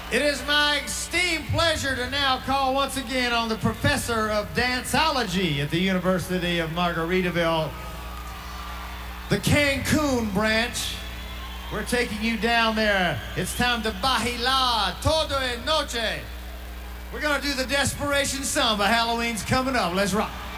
It is my esteemed pleasure to now call once again on the professor of danceology at the University of Margaritaville, the Cancun branch. We're taking you down there. It's time to bailar todo el noche. We're gonna do the Desperation Samba. Halloween's coming up. Let's rock.